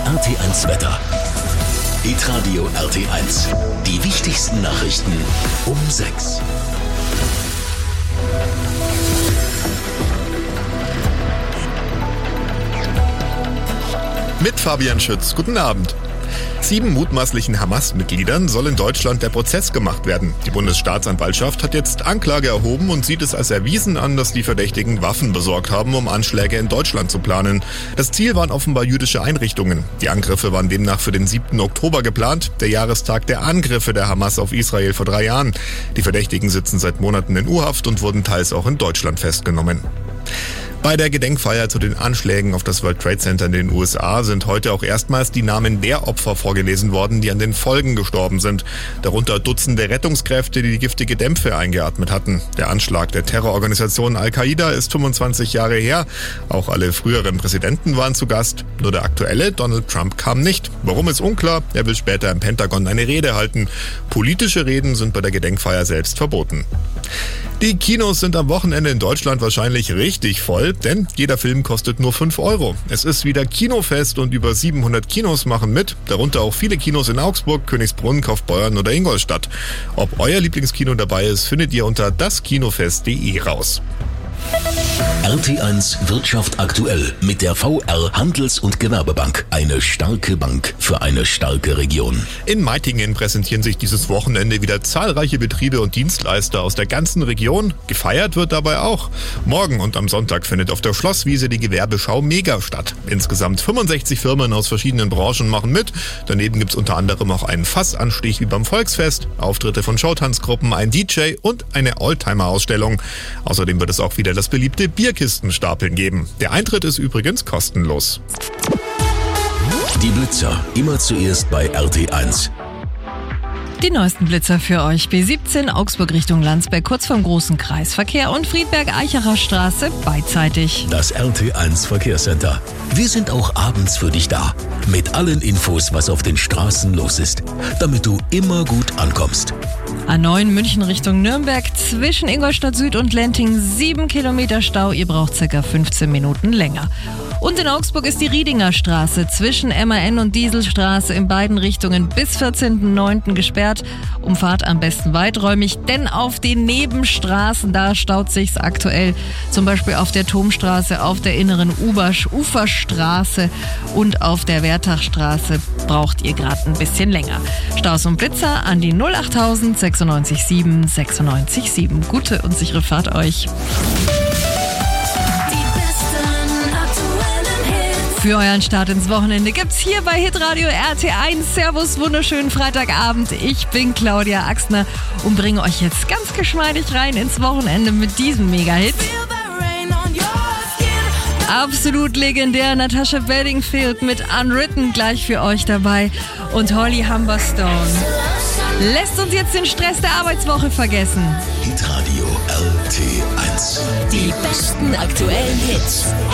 RT1 Wetter. Hitradio RT1. Die wichtigsten Nachrichten um 6. Mit Fabian Schütz. Guten Abend. 7 mutmaßlichen Hamas-Mitgliedern soll in Deutschland der Prozess gemacht werden. Die Bundesstaatsanwaltschaft hat jetzt Anklage erhoben und sieht es als erwiesen an, dass die Verdächtigen Waffen besorgt haben, um Anschläge in Deutschland zu planen. Das Ziel waren offenbar jüdische Einrichtungen. Die Angriffe waren demnach für den 7. Oktober geplant, der Jahrestag der Angriffe der Hamas auf Israel vor 3 Jahren. Die Verdächtigen sitzen seit Monaten in U-Haft und wurden teils auch in Deutschland festgenommen. Bei der Gedenkfeier zu den Anschlägen auf das World Trade Center in den USA sind heute auch erstmals die Namen der Opfer vorgelesen worden, die an den Folgen gestorben sind. Darunter Dutzende Rettungskräfte, die giftige Dämpfe eingeatmet hatten. Der Anschlag der Terrororganisation Al-Qaida ist 25 Jahre her. Auch alle früheren Präsidenten waren zu Gast. Nur der aktuelle, Donald Trump, kam nicht. Warum, ist unklar. Er will später im Pentagon eine Rede halten. Politische Reden sind bei der Gedenkfeier selbst verboten. Die Kinos sind am Wochenende in Deutschland wahrscheinlich richtig voll, denn jeder Film kostet nur 5 €. Es ist wieder Kinofest und über 700 Kinos machen mit, darunter auch viele Kinos in Augsburg, Königsbrunn, Kaufbeuren oder Ingolstadt. Ob euer Lieblingskino dabei ist, findet ihr unter daskinofest.de raus. RT1 Wirtschaft aktuell mit der VR Handels- und Gewerbebank. Eine starke Bank für eine starke Region. In Meitingen präsentieren sich dieses Wochenende wieder zahlreiche Betriebe und Dienstleister aus der ganzen Region. Gefeiert wird dabei auch. Morgen und am Sonntag findet auf der Schlosswiese die Gewerbeschau Mega statt. Insgesamt 65 Firmen aus verschiedenen Branchen machen mit. Daneben gibt's unter anderem auch einen Fassanstich wie beim Volksfest, Auftritte von Showtanzgruppen, ein DJ und eine Oldtimer-Ausstellung. Außerdem wird es auch wieder das beliebte Bierkistenstapeln geben. Der Eintritt ist übrigens kostenlos. Die Blitzer, immer zuerst bei RT1. Die neuesten Blitzer für euch. B17 Augsburg Richtung Landsberg, kurz vorm Großen Kreisverkehr, und Friedberg-Eichacher Straße beidseitig. Das RT1 Verkehrscenter. Wir sind auch abends für dich da. Mit allen Infos, was auf den Straßen los ist. Damit du immer gut ankommst. A9 München Richtung Nürnberg, zwischen Ingolstadt Süd und Lenting 7 Kilometer Stau. Ihr braucht ca. 15 Minuten länger. Und in Augsburg ist die Riedinger Straße zwischen MAN und Dieselstraße in beiden Richtungen bis 14.09. gesperrt. Umfahrt am besten weiträumig, denn auf den Nebenstraßen, da staut sich's aktuell. Zum Beispiel auf der Thomstraße, auf der inneren Uferstraße und auf der Wertachstraße braucht ihr gerade ein bisschen länger. Staus und Blitzer an die 08000 96 7 96 7. Gute und sichere Fahrt euch. Für euren Start ins Wochenende gibt's hier bei Hitradio RT1. Servus, wunderschönen Freitagabend. Ich bin Claudia Axner und bringe euch jetzt ganz geschmeidig rein ins Wochenende mit diesem Mega-Hit. Absolut legendär, Natasha Bedingfield mit Unwritten gleich für euch dabei und Holly Humberstone. Lässt uns jetzt den Stress der Arbeitswoche vergessen. Hitradio RT1. Die besten aktuellen Hits.